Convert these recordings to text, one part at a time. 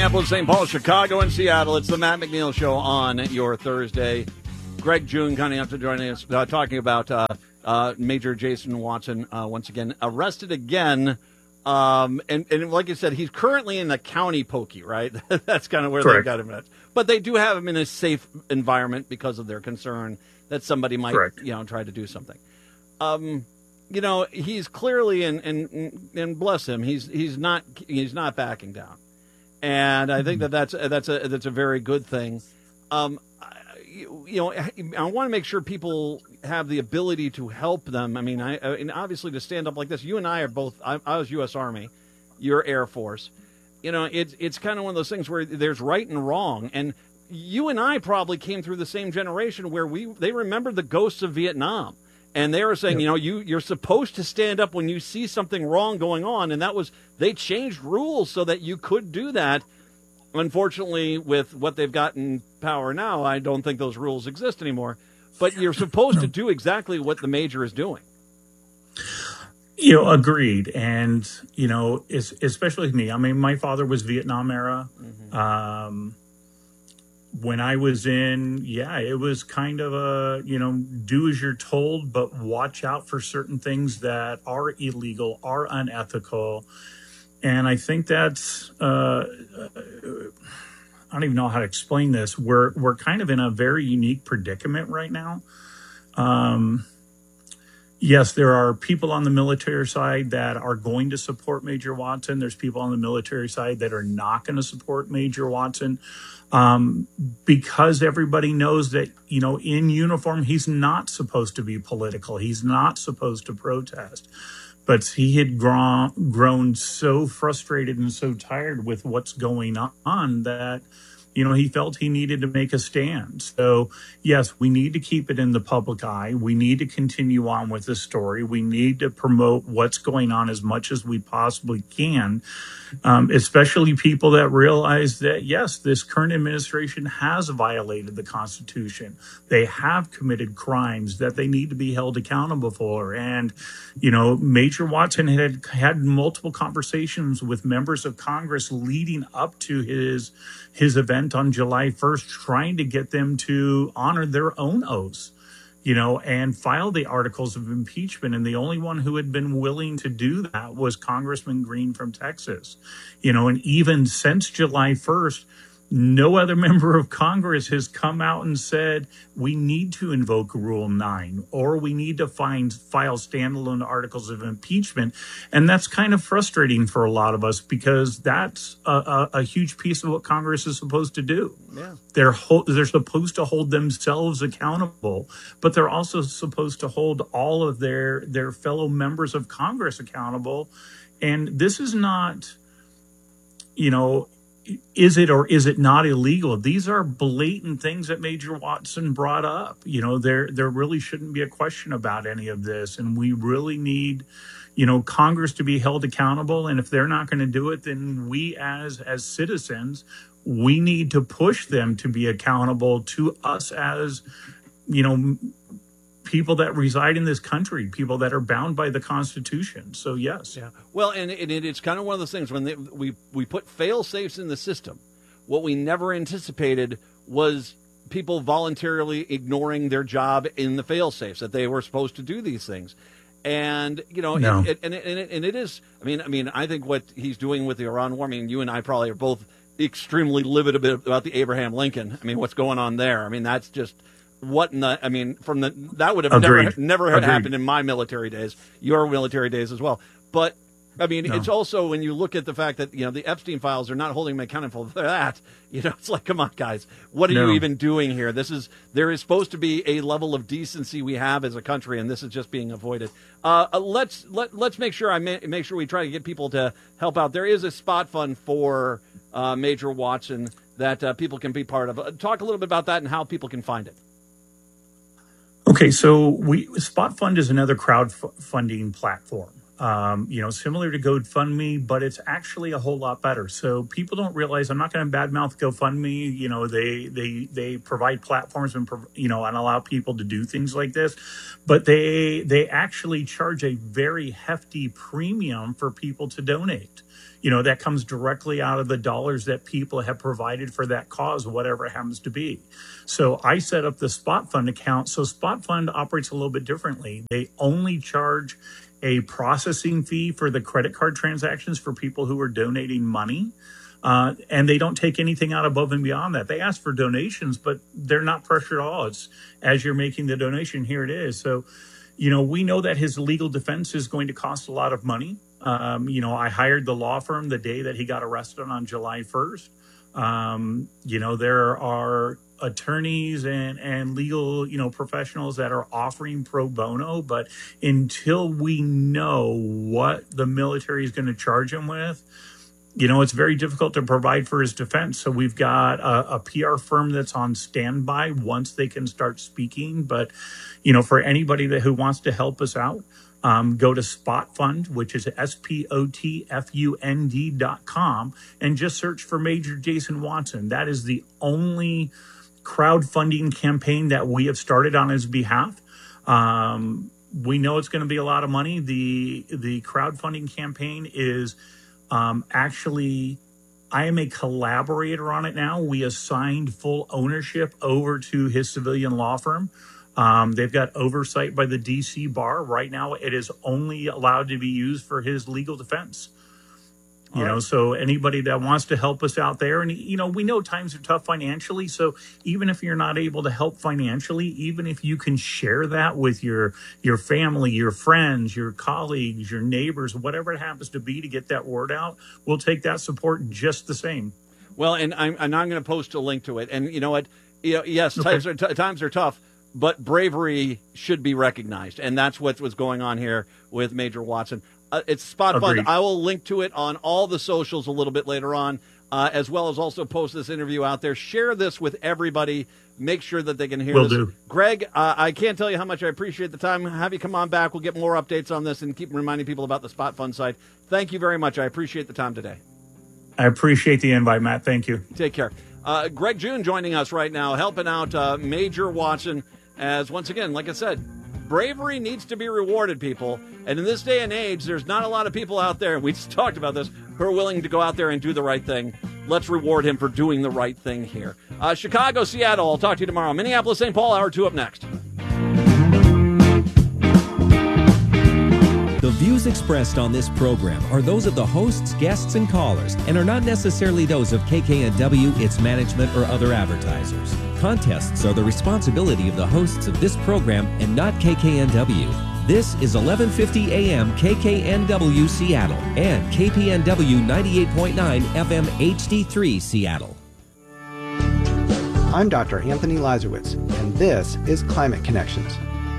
Minneapolis, St. Paul, Chicago, and Seattle. It's the Matt McNeil Show on your Thursday. Greg June coming up to join us, talking about Major Jason Watson, once again, arrested again. And like you said, he's currently in the county pokey, right? That's kind of where Correct. they got him at. But they do have him in a safe environment because of their concern that somebody might, Correct. try to do something. He's clearly, and bless him, he's not backing down. And I think that's a very good thing. I want to make sure people have the ability to help them. I mean, and obviously to stand up like this. You and I are both. I was U.S. Army, you're Air Force. It's kind of one of those things where there's right and wrong. And you and I probably came through the same generation where they remembered the ghosts of Vietnam. And they were saying, you're supposed to stand up when you see something wrong going on. And they changed rules so that you could do that. Unfortunately, with what they've got in power now, I don't think those rules exist anymore. But you're supposed to do exactly what the major is doing. Agreed. And, especially me. I mean, my father was Vietnam era. Mm-hmm. When I was in, it was kind of a, do as you're told, but watch out for certain things that are illegal, are unethical. And I think that's, I don't even know how to explain this. We're kind of in a very unique predicament right now. Yes, there are people on the military side that are going to support Major Watson. There's people on the military side that are not going to support Major Watson. Because everybody knows that, in uniform, he's not supposed to be political. He's not supposed to protest. But he had grown so frustrated and so tired with what's going on that, he felt he needed to make a stand. So, yes, we need to keep it in the public eye. We need to continue on with the story. We need to promote what's going on as much as we possibly can, especially people that realize that, yes, this current administration has violated the Constitution. They have committed crimes that they need to be held accountable for. And, Major Watson had multiple conversations with members of Congress leading up to his event on July 1st, trying to get them to honor their own oaths, and file the articles of impeachment. And the only one who had been willing to do that was Congressman Green from Texas, and even since July 1st, no other member of Congress has come out and said we need to invoke Rule 9 or we need to file standalone articles of impeachment. And that's kind of frustrating for a lot of us because that's a huge piece of what Congress is supposed to do. Yeah. They're supposed to hold themselves accountable, but they're also supposed to hold all of their fellow members of Congress accountable. And this is not, is it or is it not illegal? These are blatant things that Major Watson brought up. There really shouldn't be a question about any of this. And we really need, Congress to be held accountable. And if they're not going to do it, then we as citizens, we need to push them to be accountable to us as, people that reside in this country, people that are bound by the Constitution. So, yes. Yeah. Well, and it's kind of one of those things when we put fail-safes in the system, what we never anticipated was people voluntarily ignoring their job in the fail-safes, that they were supposed to do these things. And, No. it is, I think what he's doing with the Iran war, you and I probably are both extremely livid about the Abraham Lincoln. What's going on there? That's just... that would have never happened in my military days, your military days as well. But it's also when you look at the fact that, the Epstein files are not holding him accountable for that, it's like, come on, guys, what are you even doing here? There is supposed to be a level of decency we have as a country, and this is just being avoided. Let's make sure we try to get people to help out. There is a spot fund for Major Watson that people can be part of. Talk a little bit about that and how people can find it. Okay, so Spot Fund is another crowdfunding platform, similar to GoFundMe, but it's actually a whole lot better. So people don't realize, I'm not going to badmouth GoFundMe. They provide platforms and allow people to do things like this, but they actually charge a very hefty premium for people to donate. that comes directly out of the dollars that people have provided for that cause, whatever it happens to be. So I set up the Spot Fund account. So Spot Fund operates a little bit differently. They only charge a processing fee for the credit card transactions for people who are donating money. And they don't take anything out above and beyond that. They ask for donations, but they're not pressured at all. It's as you're making the donation, here it is. So, we know that his legal defense is going to cost a lot of money. I hired the law firm the day that he got arrested on July 1st. There are attorneys and legal, professionals that are offering pro bono, but until we know what the military is going to charge him with, it's very difficult to provide for his defense. So we've got a PR firm that's on standby once they can start speaking. But, for anybody who wants to help us out, go to Spot Fund, which is SPOTFUND.com, and just search for Major Jason Watson. That is the only crowdfunding campaign that we have started on his behalf. We know it's going to be a lot of money. The crowdfunding campaign is actually, I am a collaborator on it now. We assigned full ownership over to his civilian law firm. They've got oversight by the DC bar. Right now, it is only allowed to be used for his legal defense. So anybody that wants to help us out there, and, we know times are tough financially. So even if you're not able to help financially, even if you can share that with your family, your friends, your colleagues, your neighbors, whatever it happens to be, to get that word out, we'll take that support just the same. Well, and I'm going to post a link to it. And you know what? Yes, okay. Times are tough, but bravery should be recognized. And that's what's going on here with Major Watson. It's Spot Fund. Agreed. I will link to it on all the socials a little bit later on, as well as also post this interview out there. Share this with everybody. Make sure that they can hear Will this. do. Greg, I can't tell you how much I appreciate the time. Have you come on back. We'll get more updates on this and keep reminding people about the Spot Fund site. Thank you very much. I appreciate the time today. I appreciate the invite, Matt. Thank you. Take care. Greg June joining us right now, helping out Major Watson, as once again, like I said, bravery needs to be rewarded, people. And in this day and age, there's not a lot of people out there, and we just talked about this, who are willing to go out there and do the right thing. Let's reward him for doing the right thing here. Chicago, Seattle, I'll talk to you tomorrow. Minneapolis, St. Paul, hour 2 up next. The views expressed on this program are those of the hosts, guests, and callers, and are not necessarily those of KKNW, its management, or other advertisers. Contests are the responsibility of the hosts of this program and not KKNW. This is 1150 AM KKNW Seattle and KPNW 98.9 FM HD3 Seattle. I'm Dr. Anthony Lazarowitz, and this is Climate Connections.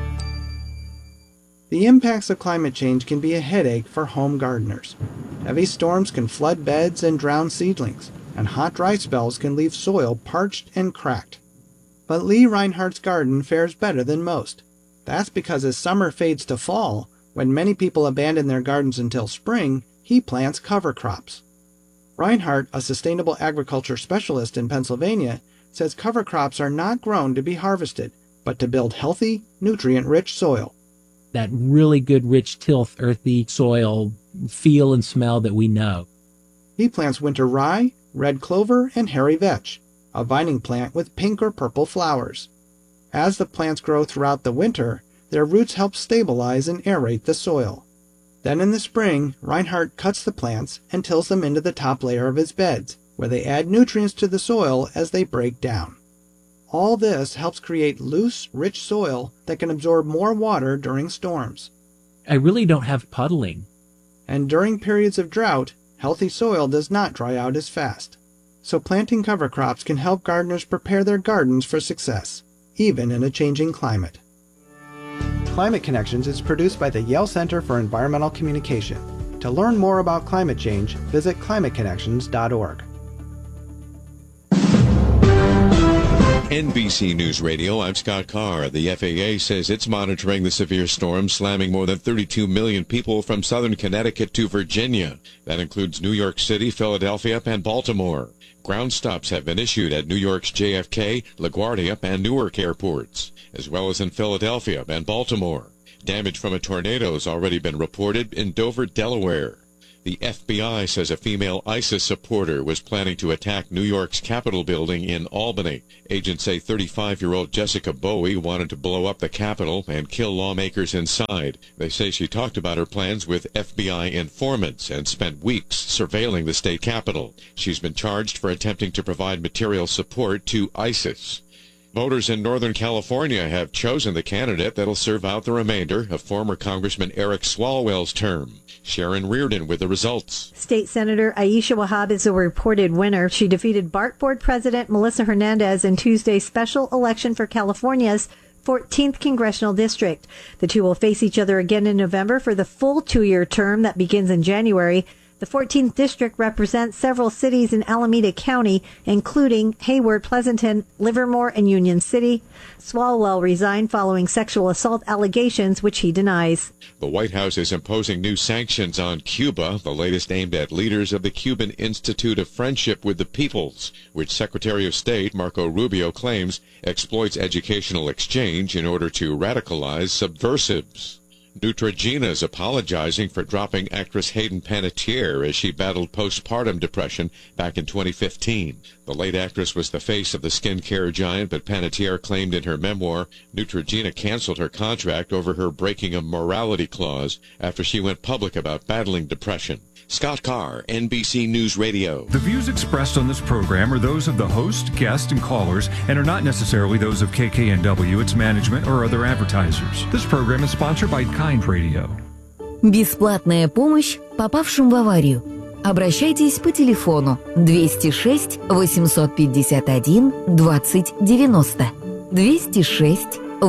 The impacts of climate change can be a headache for home gardeners. Heavy storms can flood beds and drown seedlings, and hot, dry spells can leave soil parched and cracked. But Lee Reinhardt's garden fares better than most. That's because as summer fades to fall, when many people abandon their gardens until spring, he plants cover crops. Reinhardt, a sustainable agriculture specialist in Pennsylvania, says cover crops are not grown to be harvested, but to build healthy, nutrient-rich soil. That really good, rich, tilth, earthy soil feel and smell that we know. He plants winter rye, red clover, and hairy vetch, a vining plant with pink or purple flowers. As the plants grow throughout the winter, their roots help stabilize and aerate the soil. Then in the spring, Reinhardt cuts the plants and tills them into the top layer of his beds, where they add nutrients to the soil as they break down. All this helps create loose, rich soil that can absorb more water during storms. I really don't have puddling. And during periods of drought, healthy soil does not dry out as fast. So planting cover crops can help gardeners prepare their gardens for success, even in a changing climate. Climate Connections is produced by the Yale Center for Environmental Communication. To learn more about climate change, visit climateconnections.org. NBC News Radio, I'm Scott Carr. The FAA says it's monitoring the severe storm slamming more than 32 million people from southern Connecticut to Virginia. That includes New York City, Philadelphia, and Baltimore. Ground stops have been issued at New York's JFK, LaGuardia, and Newark airports, as well as in Philadelphia and Baltimore. Damage from a tornado has already been reported in Dover, Delaware. The FBI says a female ISIS supporter was planning to attack New York's Capitol building in Albany. Agents say 35-year-old Jessica Bowie wanted to blow up the Capitol and kill lawmakers inside. They say she talked about her plans with FBI informants and spent weeks surveilling the state capitol. She's been charged for attempting to provide material support to ISIS. Voters in Northern California have chosen the candidate that'll serve out the remainder of former Congressman Eric Swalwell's term. Sharon Reardon with the results. State Senator Aisha Wahab is a reported winner. She defeated BART Board President Melissa Hernandez in Tuesday's special election for California's 14th Congressional District. The two will face each other again in November for the full 2-year term that begins in January. The 14th District represents several cities in Alameda County, including Hayward, Pleasanton, Livermore, and Union City. Swalwell resigned following sexual assault allegations, which he denies. The White House is imposing new sanctions on Cuba, the latest aimed at leaders of the Cuban Institute of Friendship with the Peoples, which Secretary of State Marco Rubio claims exploits educational exchange in order to radicalize subversives. Neutrogena is apologizing for dropping actress Hayden Panettiere as she battled postpartum depression back in 2015. The late actress was the face of the skincare giant, but Panettiere claimed in her memoir Neutrogena canceled her contract over her breaking a morality clause after she went public about battling depression. Scott Carr, NBC News Radio. The views expressed on this program are those of the host, guests, and callers and are not necessarily those of KKNW, its management, or other advertisers. This program is sponsored by Kind Radio. Бесплатная помощь попавшим в аварию. Обращайтесь по телефону 206 851 20 90. 206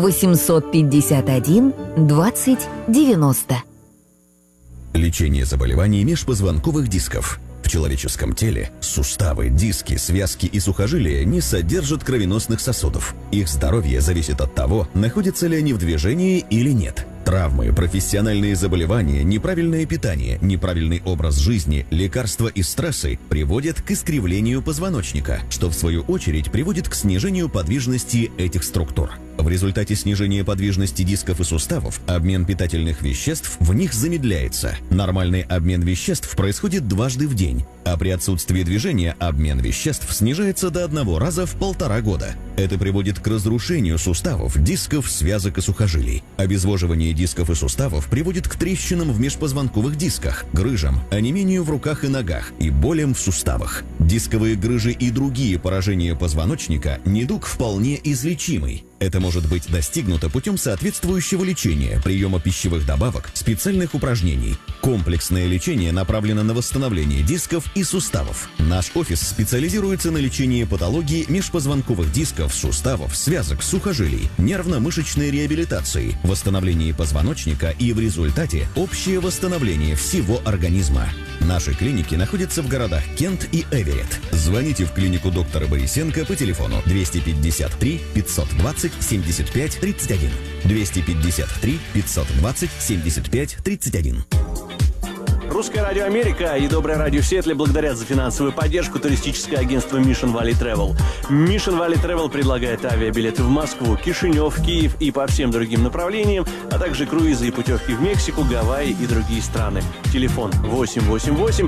851 20 90. Лечение заболеваний межпозвонковых дисков. В человеческом теле суставы, диски, связки и сухожилия не содержат кровеносных сосудов. Их здоровье зависит от того, находятся ли они в движении или нет. Травмы, профессиональные заболевания, неправильное питание, неправильный образ жизни, лекарства и стрессы приводят к искривлению позвоночника, что в свою очередь приводит к снижению подвижности этих структур. В результате снижения подвижности дисков и суставов обмен питательных веществ в них замедляется. Нормальный обмен веществ происходит дважды в день, а при отсутствии движения обмен веществ снижается до 1 раза в 1,5 года. Это приводит к разрушению суставов, дисков, связок и сухожилий. Обезвоживание дисков и суставов приводит к трещинам в межпозвонковых дисках, грыжам, онемению в руках и ногах и болям в суставах. Дисковые грыжи и другие поражения позвоночника – недуг вполне излечимый. Это может быть достигнуто путем соответствующего лечения, приема пищевых добавок, специальных упражнений. Комплексное лечение направлено на восстановление дисков и суставов. Наш офис специализируется на лечении патологии межпозвонковых дисков, суставов, связок, сухожилий, нервно-мышечной реабилитации, восстановлении позвоночника и в результате общее восстановление всего организма. Наши клиники находятся в городах Кент и Эверетт. Звоните в клинику доктора Борисенко по телефону 253 520 75 31. 253 520 75 31. Русское радио Америка и Доброе радио Сиэтле благодарят за финансовую поддержку туристическое агентство Mission Valley Travel. Mission Valley Travel предлагает авиабилеты в Москву, Кишинев, Киев и по всем другим направлениям, а также круизы и путевки в Мексику, Гавайи и другие страны. Телефон 888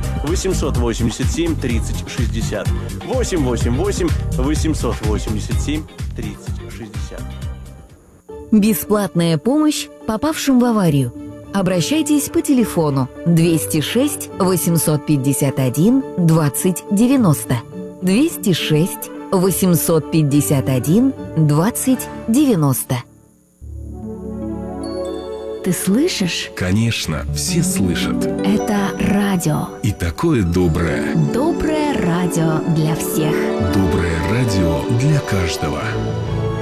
887 30 60. 888 887 30 60. Бесплатная помощь попавшим в аварию. Обращайтесь по телефону 206 851 20 90. 206 851 20 90. Ты слышишь? Конечно, все слышат. Это радио. И такое доброе. Доброе радио для всех. Доброе радио для каждого.